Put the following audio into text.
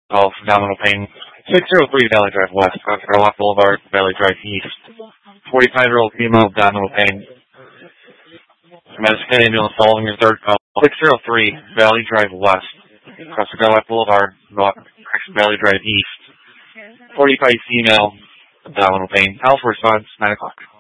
of abdominal pain. 603 Valley Drive West, Rock Boulevard, Valley Drive East. 45-year-old female abdominal pain. Medical ambulance following your third call. 603 Valley Drive West, Rock Boulevard, Valley Drive East. 45 female abdominal pain. Alpha response, 9 o'clock.